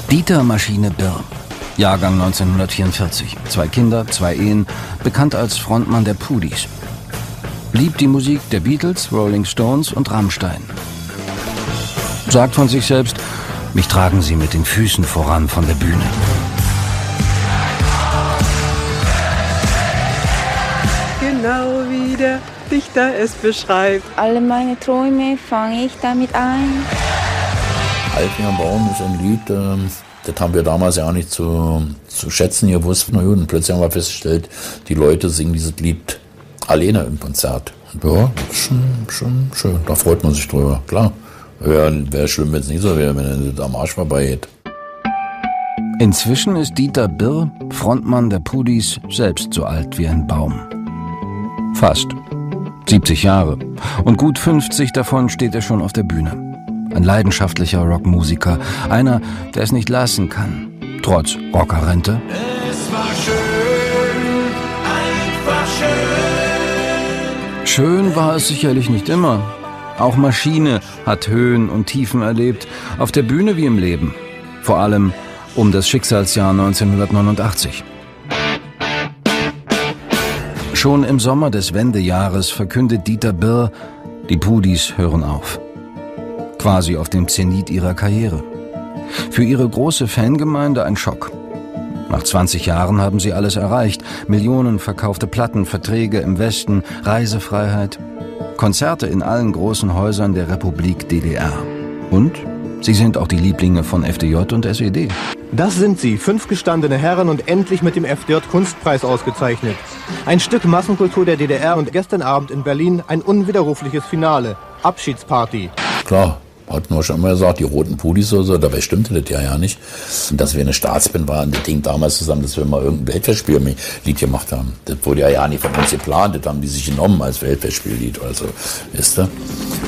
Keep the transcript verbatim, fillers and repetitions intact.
Dieter Maschine Birr, Jahrgang neunzehnhundertvierundvierzig. Zwei Kinder, zwei Ehen, bekannt als Frontmann der Pudis. Liebt die Musik der Beatles, Rolling Stones und Rammstein. Sagt von sich selbst, mich tragen sie mit den Füßen voran von der Bühne. Genau wie der Dichter es beschreibt. Alle meine Träume fange ich damit ein. Alt wie ein Baum ist ein Lied, äh, das haben wir damals ja auch nicht zu, zu schätzen gewusst. Na gut, und plötzlich haben wir festgestellt, die Leute singen dieses Lied alleine im Konzert. Und ja, schon, schon schön, da freut man sich drüber, klar. Wäre wär schlimm, wenn es nicht so wäre, wenn es am Arsch vorbeigeht. Inzwischen ist Dieter Birr, Frontmann der Pudis, selbst so alt wie ein Baum. Fast. siebzig Jahre. Und gut fünfzig davon steht er schon auf der Bühne. Ein leidenschaftlicher Rockmusiker. Einer, der es nicht lassen kann. Trotz Rockerrente. Es war schön, einfach schön. Schön war es sicherlich nicht immer. Auch Maschine hat Höhen und Tiefen erlebt. Auf der Bühne wie im Leben. Vor allem um das Schicksalsjahr neunzehnhundertneunundachtzig. Schon im Sommer des Wendejahres verkündet Dieter Birr, die Pudis hören auf. Quasi auf dem Zenit ihrer Karriere. Für ihre große Fangemeinde ein Schock. Nach zwanzig Jahren haben sie alles erreicht. Millionen verkaufte Platten, Verträge im Westen, Reisefreiheit. Konzerte in allen großen Häusern der Republik D D R. Und sie sind auch die Lieblinge von F D J und S E D. Das sind sie, fünf gestandene Herren und endlich mit dem F D J-Kunstpreis ausgezeichnet. Ein Stück Massenkultur der D D R und gestern Abend in Berlin ein unwiderrufliches Finale. Abschiedsparty. Klar, hatten wir schon immer gesagt, die roten Pudis oder so, dabei stimmte das ja ja nicht. Und dass wir eine Staatsband waren, das Ding damals zusammen, dass wir mal irgendein Weltfestspiellied gemacht haben. Das wurde ja ja nicht von uns geplant, das haben die sich genommen als Weltfestspiellied oder so, wisst ihr?